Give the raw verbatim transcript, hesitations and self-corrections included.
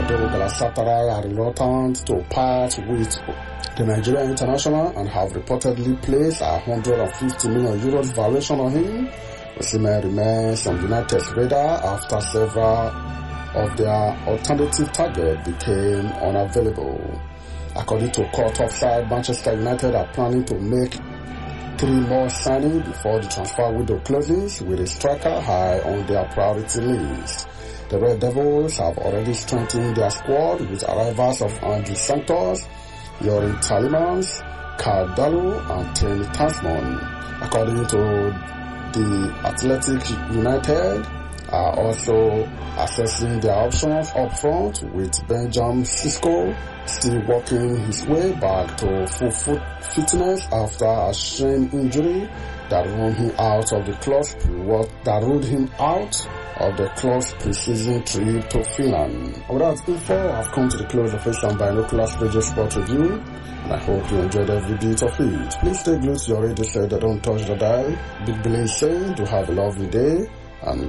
although Galatasaray are reluctant to part with the Nigerian international and have reportedly placed a one hundred fifty million euros valuation on him, Osimhen remains on United's radar after several of their alternative targets became unavailable. According to Court Offside, Manchester United are planning to make three more signings before the transfer window closes, with a striker high on their priority list. The Red Devils have already strengthened their squad with arrivals of Andrew Santos, Yorin Tielemans, Karl Darlow and Trent Tasman. According to the Athletic, United are also assessing their options up front, with Benjamin Sesko still working his way back to full foot fitness after a shin injury that ruled him out of the club's that ruled him out of the club's pre-season trip to Finland. With that info, I've come to the close of this Binoculars Radio Sport Review, and I hope you enjoyed every bit of it. Please stay glued to your radio set, don't touch the dial. Big Billy saying, do have a lovely day, and